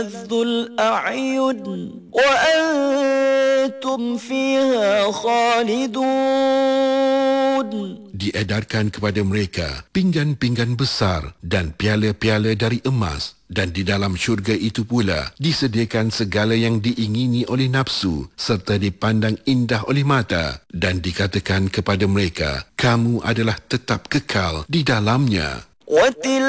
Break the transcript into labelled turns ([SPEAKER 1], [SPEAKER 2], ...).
[SPEAKER 1] تلذ الأعين وأنتم فيها خالدون.
[SPEAKER 2] Diedarkan kepada mereka pinggan-pinggan besar dan piala-piala dari emas, dan di dalam syurga itu pula disediakan segala yang diingini oleh nafsu serta dipandang indah oleh mata, dan dikatakan kepada mereka, kamu adalah tetap kekal di dalamnya.